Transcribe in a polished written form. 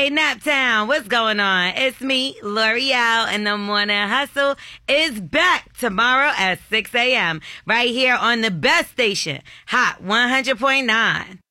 Hey, Naptown, what's going on? It's me, L'Oreal, and the Morning Hustle is back tomorrow at 6 a.m. right here on the best station, Hot 100.9.